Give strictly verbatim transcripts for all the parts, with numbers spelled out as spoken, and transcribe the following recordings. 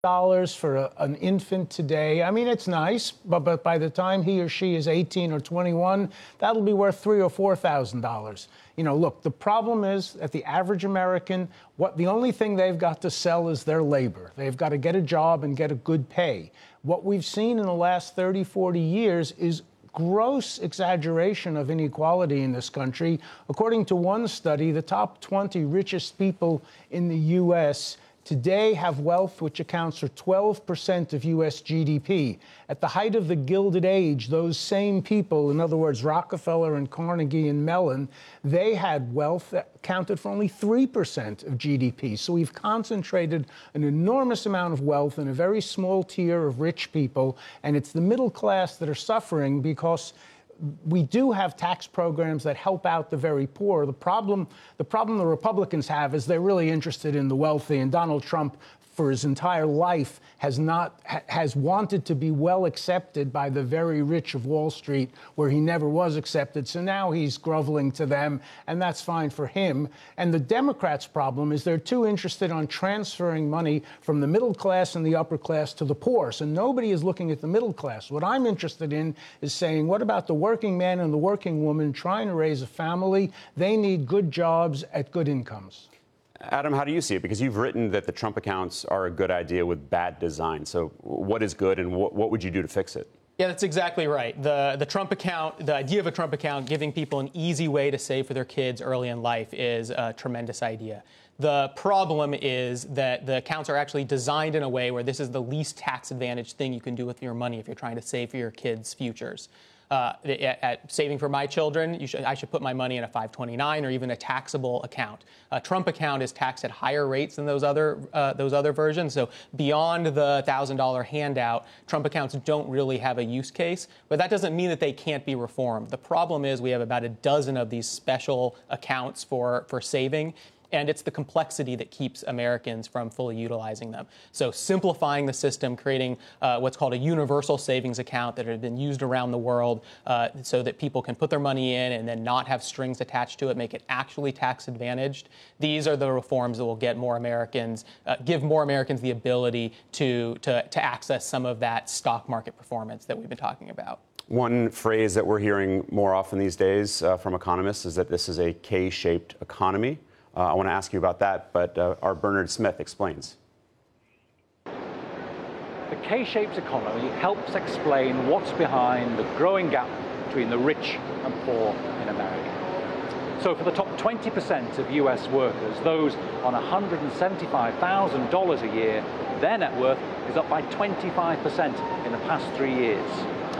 dollars for a, an infant today. I mean, it's nice, but but by the time he or she is eighteen or twenty-one, that'll be worth three or four thousand dollars. You know, look, the problem is that the average American, what the only thing they've got to sell is their labor. They've got to get a job and get a good pay. What we've seen in the last thirty, forty years is gross exaggeration of inequality in this country. According to one study, the top twenty richest people in the U S today have wealth which accounts for twelve percent of U S G D P. At the height of the Gilded Age, those same people, in other words, Rockefeller and Carnegie and Mellon, they had wealth that accounted for only three percent of G D P. So we've concentrated an enormous amount of wealth in a very small tier of rich people, and it's the middle class that are suffering because we do have tax programs that help out the very poor. The problem, the problem the Republicans have is they're really interested in the wealthy, and Donald Trump, for his entire life, has not ha, has wanted to be well accepted by the very rich of Wall Street, where he never was accepted. So now he's groveling to them, and that's fine for him. And the Democrats' problem is they're too interested on transferring money from the middle class and the upper class to the poor. So nobody is looking at the middle class. What I'm interested in is saying, what about the working man and the working woman trying to raise a family? They need good jobs at good incomes. Adam, how do you see it? Because you've written that the Trump accounts are a good idea with bad design. So what is good, and what, what would you do to fix it? Yeah, that's exactly right. The the Trump account, the idea of a Trump account, giving people an easy way to save for their kids early in life, is a tremendous idea. The problem is that the accounts are actually designed in a way where this is the least tax advantaged thing you can do with your money if you're trying to save for your kids' futures. Uh, at, at saving for my children, you should, I should put my money in a five twenty-nine or even a taxable account. A Trump account is taxed at higher rates than those other uh, those other versions. So beyond the one thousand dollars handout, Trump accounts don't really have a use case. But that doesn't mean that they can't be reformed. The problem is we have about a dozen of these special accounts for, for saving. And it's the complexity that keeps Americans from fully utilizing them. So simplifying the system, creating uh, what's called a universal savings account that have been used around the world uh, so that people can put their money in and then not have strings attached to it, make it actually tax advantaged. These are the reforms that will get more Americans, uh, give more Americans the ability to, to, to access some of that stock market performance that we've been talking about. One phrase that we're hearing more often these days uh, from economists is that this is a K-shaped economy. Uh, I want to ask you about that, but uh, our Bernard Smith explains. The K-shaped economy helps explain what's behind the growing gap between the rich and poor in America. So for the top twenty percent of U S workers, those on one hundred seventy-five thousand dollars a year, their net worth is up by twenty-five percent in the past three years.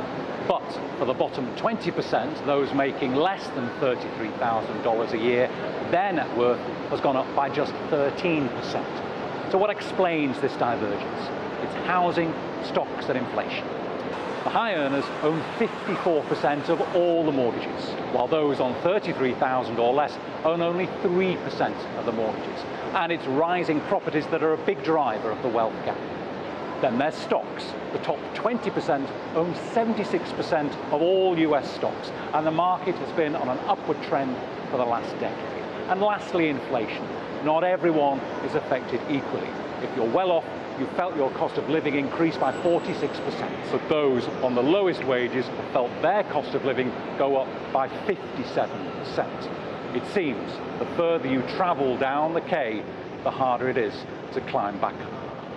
But for the bottom twenty percent, those making less than thirty-three thousand dollars a year, their net worth has gone up by just thirteen percent. So what explains this divergence? It's housing, stocks, and inflation. The high earners own fifty-four percent of all the mortgages, while those on thirty-three thousand dollars or less own only three percent of the mortgages. And it's rising properties that are a big driver of the wealth gap. Then there's stocks. The top twenty percent own seventy-six percent of all U S stocks, and the market has been on an upward trend for the last decade. And lastly, inflation. Not everyone is affected equally. If you're well off, you felt your cost of living increase by forty-six percent. But those on the lowest wages felt their cost of living go up by fifty-seven percent. It seems the further you travel down the K, the harder it is to climb back up.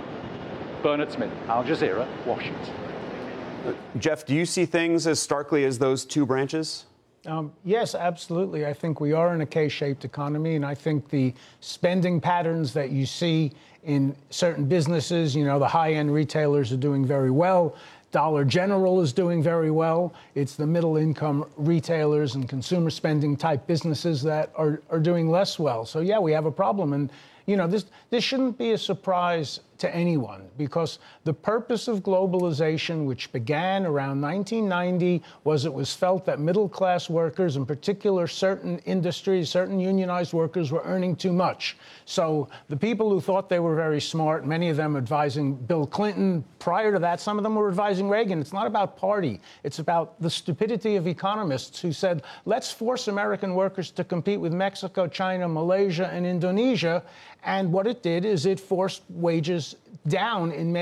Bernard Smith, Al Jazeera, Washington. Uh, Jeff, do you see things as starkly as those two branches? Um, yes, absolutely. I think we are in a K-shaped economy, and I think the spending patterns that you see in certain businesses, you know, the high-end retailers are doing very well. Dollar General is doing very well. It's the middle-income retailers and consumer spending type businesses that are, are doing less well. So, yeah, we have a problem. And, you know, this, this shouldn't be a surprise to anyone, because the purpose of globalization, which began around nineteen ninety, was it was felt that middle-class workers, in particular certain industries, certain unionized workers, were earning too much. So the people who thought they were very smart, many of them advising Bill Clinton, prior to that, some of them were advising Reagan. It's not about party. It's about the stupidity of economists who said, let's force American workers to compete with Mexico, China, Malaysia, and Indonesia. And what it did is it forced wages down in many